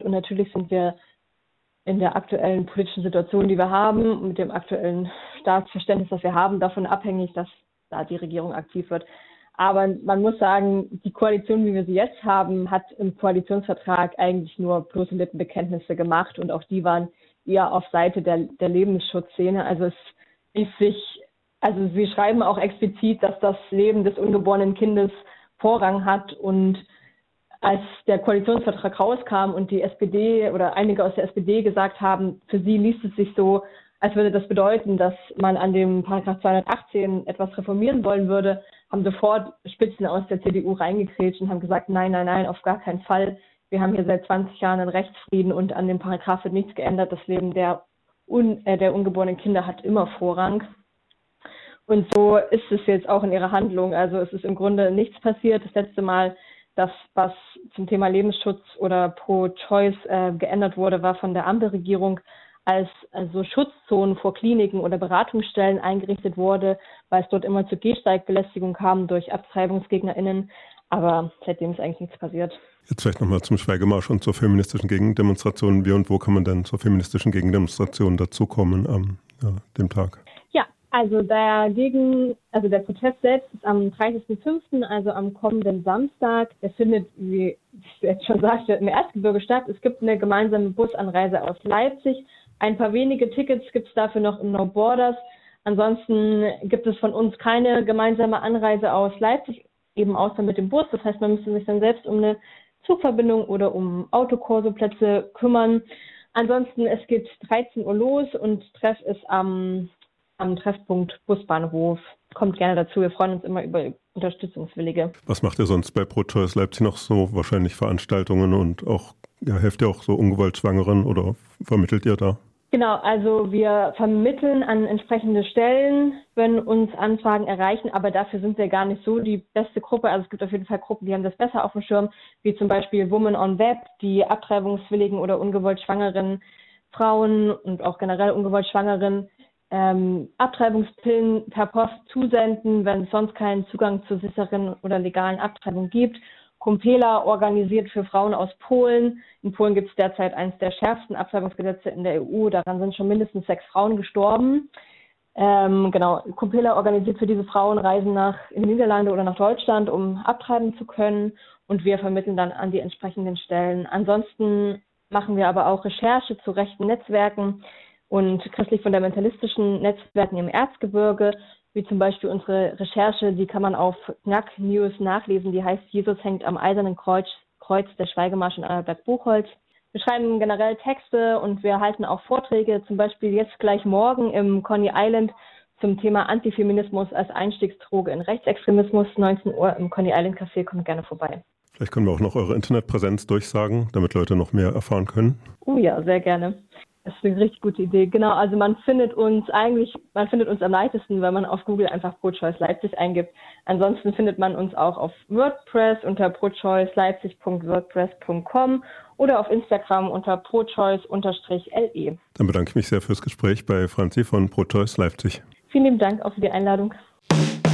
Und natürlich sind wir in der aktuellen politischen Situation, die wir haben, mit dem aktuellen Staatsverständnis, das wir haben, davon abhängig, dass da die Regierung aktiv wird. Aber man muss sagen, die Koalition, wie wir sie jetzt haben, hat im Koalitionsvertrag eigentlich nur bloße Lippenbekenntnisse gemacht und auch die waren eher auf Seite der Lebensschutzszene. Also sie schreiben auch explizit, dass das Leben des ungeborenen Kindes Vorrang hat. Und als der Koalitionsvertrag rauskam und die SPD oder einige aus der SPD gesagt haben, für sie liest es sich so, als würde das bedeuten, dass man an dem Paragraph 218 etwas reformieren wollen würde, haben sofort Spitzen aus der CDU reingekrätscht und haben gesagt, nein, auf gar keinen Fall. Wir haben hier seit 20 Jahren einen Rechtsfrieden und an dem Paragraph wird nichts geändert. Das Leben der ungeborenen Kinder hat immer Vorrang. Und so ist es jetzt auch in ihrer Handlung. Also es ist im Grunde nichts passiert. Das letzte Mal, das, was zum Thema Lebensschutz oder Pro-Choice geändert wurde, war von der Ampelregierung, als so Schutzzonen vor Kliniken oder Beratungsstellen eingerichtet wurde, weil es dort immer zu Gehsteigbelästigung kam durch AbtreibungsgegnerInnen. Aber seitdem ist eigentlich nichts passiert. Jetzt vielleicht nochmal zum Schweigemarsch und zur feministischen Gegendemonstration. Wie und wo kann man denn zur feministischen Gegendemonstration dazukommen an dem Tag? Ja, also der Protest selbst ist am 30.05., also am kommenden Samstag. Der findet, wie ich jetzt schon sagte, im Erzgebirge statt. Es gibt eine gemeinsame Busanreise aus Leipzig. Ein paar wenige Tickets gibt es dafür noch im No Borders. Ansonsten gibt es von uns keine gemeinsame Anreise aus Leipzig, eben außer mit dem Bus. Das heißt, man müsste sich dann selbst um eine Zugverbindung oder um Autokorso-Plätze kümmern. Ansonsten, es geht 13 Uhr los und Treff ist am Treffpunkt Busbahnhof. Kommt gerne dazu. Wir freuen uns immer über Unterstützungswillige. Was macht ihr sonst bei Pro-Choice Leipzig noch so? Wahrscheinlich Veranstaltungen und auch, helft ihr auch so ungewollt Schwangeren oder vermittelt ihr da? Genau, also wir vermitteln an entsprechende Stellen, wenn uns Anfragen erreichen, aber dafür sind wir gar nicht so die beste Gruppe. Also es gibt auf jeden Fall Gruppen, die haben das besser auf dem Schirm, wie zum Beispiel Women on Web, die abtreibungswilligen oder ungewollt schwangeren Frauen und auch generell ungewollt schwangeren Abtreibungspillen per Post zusenden, wenn es sonst keinen Zugang zur sicheren oder legalen Abtreibung gibt. Kumpela organisiert für Frauen aus Polen. In Polen gibt es derzeit eines der schärfsten Abtreibungsgesetze in der EU. Daran sind schon mindestens 6 Frauen gestorben. Kumpela organisiert für diese Frauen Reisen in die Niederlande oder nach Deutschland, um abtreiben zu können. Und wir vermitteln dann an die entsprechenden Stellen. Ansonsten machen wir aber auch Recherche zu rechten Netzwerken und christlich-fundamentalistischen Netzwerken im Erzgebirge, wie zum Beispiel unsere Recherche, die kann man auf Knack News nachlesen, die heißt Jesus hängt am Eisernen Kreuz der Schweigemarsch in Annaberg-Buchholz. Wir schreiben generell Texte und wir halten auch Vorträge, zum Beispiel jetzt gleich morgen im Coney Island zum Thema Antifeminismus als Einstiegsdroge in Rechtsextremismus, 19 Uhr im Coney Island Café, kommt gerne vorbei. Vielleicht können wir auch noch eure Internetpräsenz durchsagen, damit Leute noch mehr erfahren können. Oh ja, sehr gerne. Das ist eine richtig gute Idee. Genau, also man findet uns am leichtesten, wenn man auf Google einfach Pro-Choice Leipzig eingibt. Ansonsten findet man uns auch auf WordPress unter prochoiceleipzig.wordpress.com oder auf Instagram unter prochoice_le. Dann bedanke ich mich sehr fürs Gespräch bei Franzi von Pro-Choice Leipzig. Vielen lieben Dank auch für die Einladung.